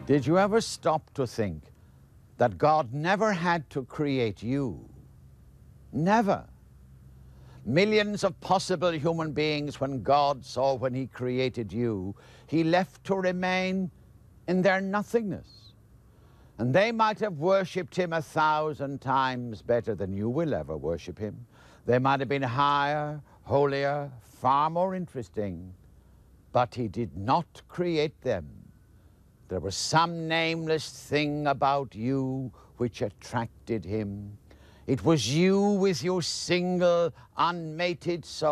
Did you ever stop to think that God never had to create you? Never. Millions of possible human beings, when God saw when he created you, he left to remain in their nothingness. And they might have worshipped him 1,000 times better than you will ever worship him. They might have been higher, holier, far more interesting. But he did not create them. There was some nameless thing about you which attracted him. It was you with your single, unmated soul.